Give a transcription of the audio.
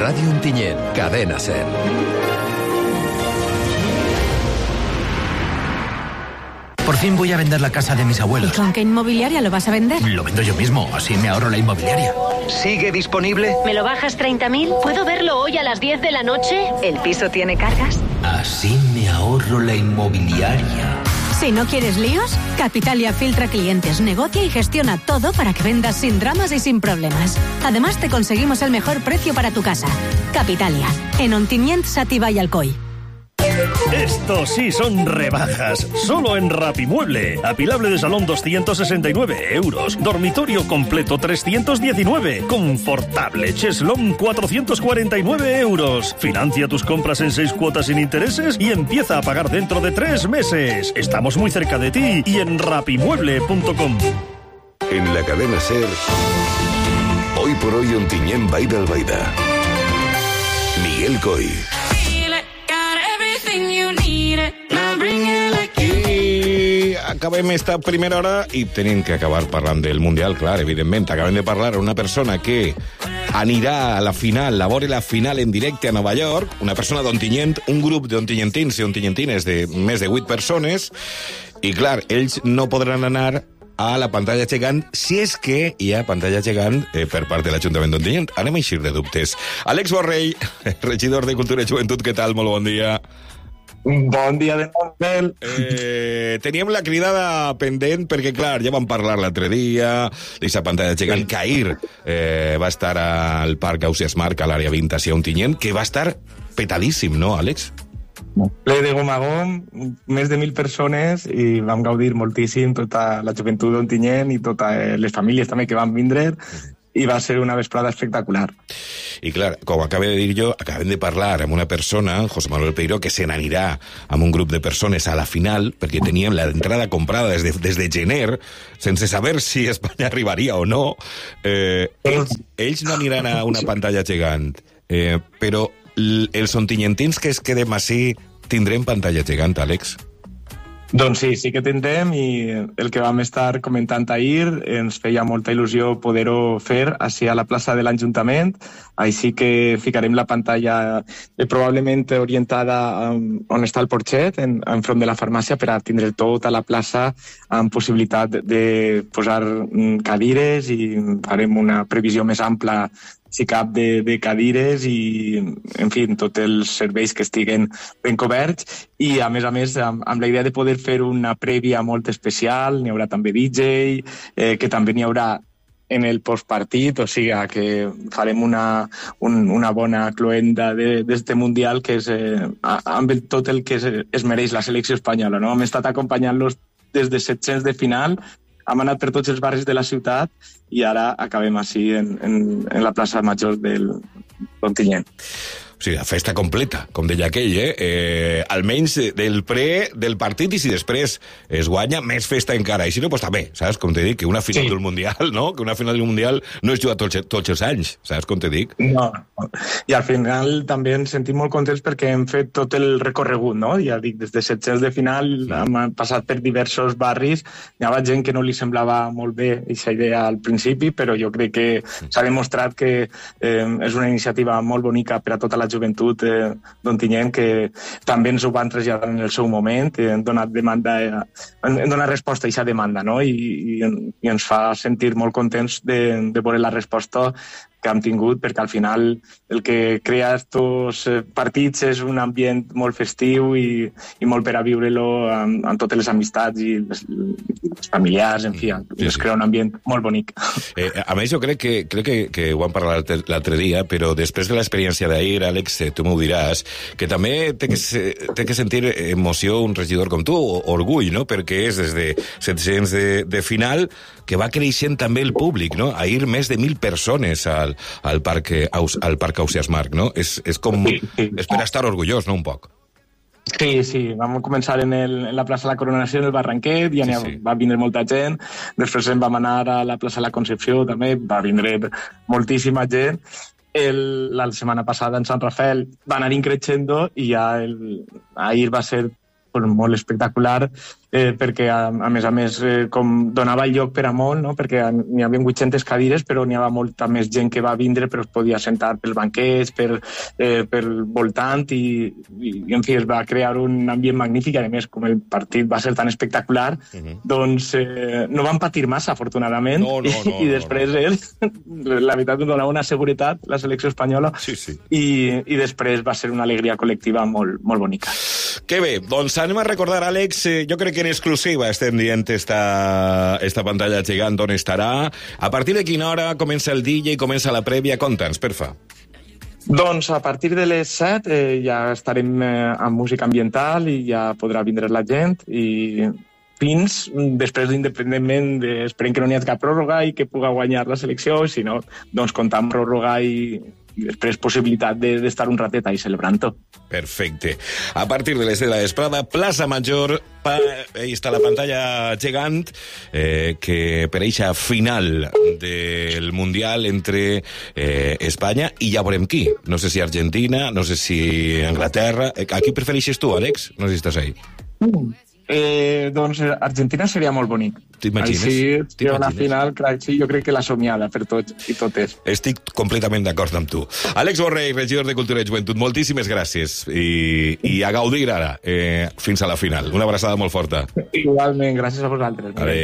Radio Ontinyent, Cadena Ser. Por fin voy a vender la casa de mis abuelos. ¿Y con qué inmobiliaria lo vas a vender? Lo vendo yo mismo, así me ahorro la inmobiliaria. ¿Sigue disponible? ¿Me lo bajas 30.000? ¿Puedo verlo hoy a las 10 de la noche? ¿El piso tiene cargas? Así me ahorro la inmobiliaria. Si no quieres líos, Capitalia filtra clientes, negocia y gestiona todo para que vendas sin dramas y sin problemas. Además, te conseguimos el mejor precio para tu casa. Capitalia, en Ontinyent, Xàtiva y Alcoi. Estos sí son rebajas. Solo en Rapimueble. Apilable de salón 269 euros. Dormitorio completo 319. Confortable cheslón 449 euros. Financia tus compras en 6 cuotas sin intereses y empieza a pagar dentro de 3 meses. Estamos muy cerca de ti y en rapimueble.com. En la cadena SER, hoy por hoy Ontinyent Baida al Baida. Miguel Coy. I acabem esta primera hora i tenim que acabar parlant del Mundial, clar, evidentment. Acabem de parlar amb una persona que anirà a la final, a veure la final en directe a Nova York, una persona d'Ontinyent, un grup d'ontinyentins i ontinyentines de més de 8 persones, i clar, ells no podran anar a la pantalla gegant, si és que hi ha pantalla gegant per part de l'Ajuntament d'Ontinyent. Anem a eixir de dubtes. Àlex Borrell, regidor de Cultura i Joventut, què tal? Molt bon dia. Bon dia de nou, Mel. Teníem la cridada pendent perquè, clar, ja vam parlar l'altre dia d'aquesta pantalla gegant. Cair va estar al Parc Ausiàs Marc, a l'àrea 20, a Ontinyent, que va estar petadíssim, no, Àlex? Ple de gom a gom, més de 1.000 persones, i vam gaudir moltíssim tota la joventut d'Ontinyent i totes les famílies també que van vindre, i va ser una vesprada espectacular. I clar, com acabo de dir jo, acabem de parlar amb una persona, José Manuel Peiró, que se n'anirà amb un grup de persones a la final, perquè teníem l'entrada comprada des de gener, sense saber si Espanya arribaria o no. Ells no aniran a una pantalla gegant, però els ontinyentins que es quedem així tindrem pantalla gegant, Àlex? Doncs sí que tindrem, i el que vam estar comentant ahir ens feia molta il·lusió poder-ho fer així a la plaça de l'Ajuntament. Així que ficarem la pantalla probablement orientada on està el porxet, enfront de la farmàcia, per a tindre tota la plaça amb possibilitat de posar cadires, i farem una previsió més ampla, si cap, de cadires i, en fi, tots els serveis que estiguen ben coberts, i a més, amb la idea de poder fer una prèvia molt especial. N'hi haurà també DJ, que també n'hi haurà en el postpartit, o sigui que farem una bona cloenda d'este Mundial, que és amb tot el que es mereix la selecció espanyola, no? Hem estat acompanyant-los des de 700 de final, hem anat per tots els barris de la ciutat, i ara acabem així en la plaça Major d'Ontinyent. O sigui, la festa completa, com deia aquell, almenys del del partit, i si després es guanya, més festa encara. I si no, doncs també, saps com te dic? Que una final del Mundial, no? Que una final del Mundial no es juga tots els anys, saps com te dic? No, i al final també ens sentim molt contents perquè hem fet tot el recorregut, no? Ja dic, des de 700 de final hem passat per diversos barris. Hi havia gent que no li semblava molt bé aquesta idea al principi, però jo crec que s'ha demostrat que és una iniciativa molt bonica per a tota la joventut d'Ontinyent, que també ens ho van traslladar en el seu moment, hem donat resposta a aquesta demanda, no? I ens fa sentir molt contents de veure la resposta que hem tingut, perquè al final el que crea aquests partits és un ambient molt festiu i molt per a viure-lo amb totes les amistats i les familiars, en fi, es crea un ambient molt bonic. A més, jo crec que ho vam parlar l'altre dia, però després de l'experiència d'ahir, Àlex, tu m'ho diràs, que també té que sentir emoció un regidor com tu, orgull, no? Perquè és des de 700 de final que va creixent també el públic, no? Ahir més de 1.000 persones al Parc Ausiàs Marc, no? És per estar orgullós, no? Un poc. Sí, vam començar en la plaça de la Coronació, en el Barranquet, i va vindre molta gent. Després vam anar a la plaça de la Concepció, també va vindre moltíssima gent. La setmana passada en Sant Rafael va anar increixendo, i ja ahir va ser molt espectacular, perquè a més, com donava el lloc per a molt, no? Perquè n'hi havia 800 cadires, però n'hi havia molta més gent que va vindre, però es podia sentar pels banquets, pel voltant, i en fi, es va crear un ambient magnífic, i a més, com el partit va ser tan espectacular, doncs no van patir massa, afortunadament, i després la veritat em donava una seguretat, la selecció espanyola, i després va ser una alegria col·lectiva molt, molt bonica. Que bé, doncs anem a recordar, Àlex, jo crec que en exclusiva estem dient esta pantalla gegant on estarà. A partir de quina hora comença el DJ, comença la prèvia? Conta'ns, perfa. Doncs a partir de les 7 ja estarem amb música ambiental i ja podrà vindre la gent, i fins després, independentment, esperem que no n'hi hagi cap pròrroga i que puga guanyar la selecció, i si no, doncs comptar amb pròrroga i després possibilitat d'estar un ratet ahí celebrant-ho. Perfecte. A partir de les 10 de la vesprada, Plaça Major, ahí està la pantalla gegant, que per eixa final del Mundial entre Espanya i ja veurem qui. No sé si Argentina, no sé si Anglaterra. A qui prefereixes tu, Àlex? No sé si estàs ahí. Doncs Argentina seria molt bonic. T'imagines? Així, una final, sí, jo crec que la somiada per tots i totes. Estic completament d'acord amb tu. Àlex Borrell, regidor de Cultura i Joventut, moltíssimes gràcies. I a gaudir ara, fins a la final. Una abraçada molt forta. Igualment, gràcies a vosaltres. Adéu.